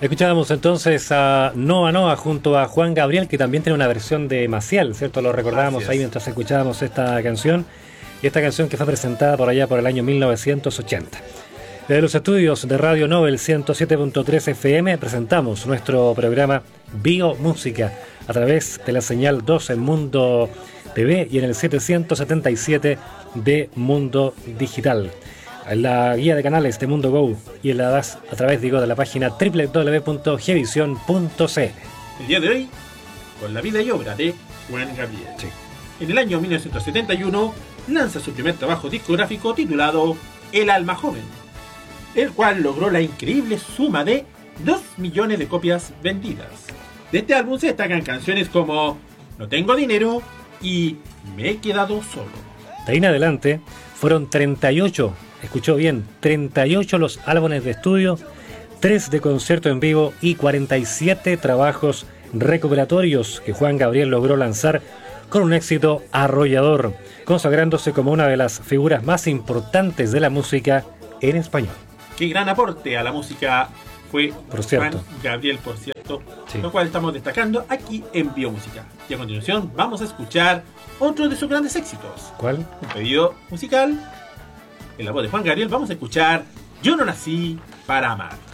Escuchábamos entonces a Noa Noa junto a Juan Gabriel, que también tiene una versión de Maciel, ¿cierto? Lo recordábamos ahí mientras escuchábamos esta canción. Y esta canción que fue presentada por allá por el año 1980. Desde los estudios de Radio Nobel 107.3 FM presentamos nuestro programa Biomúsica a través de la señal 2 en Mundo TV y en el 777 de Mundo Digital. En la guía de canales de Mundo Go y en la DAS a través de la página www.gvision.cl. El día de hoy, con la vida y obra de Juan Gabriel. Sí. En el año 1971 lanza su primer trabajo discográfico titulado El Alma Joven, el cual logró la increíble suma de 2 millones de copias vendidas. De este álbum se destacan canciones como No tengo dinero y Me he quedado solo. De ahí en adelante fueron 38, escuchó bien, 38 los álbumes de estudio, 3 de concierto en vivo y 47 trabajos recuperatorios que Juan Gabriel logró lanzar con un éxito arrollador, consagrándose como una de las figuras más importantes de la música en español. Qué gran aporte a la música fue Juan Gabriel, por cierto, sí. Lo cual estamos destacando aquí en Biomúsica. Y a continuación vamos a escuchar otro de sus grandes éxitos. ¿Cuál? Un pedido musical. En la voz de Juan Gabriel vamos a escuchar Yo no nací para amar.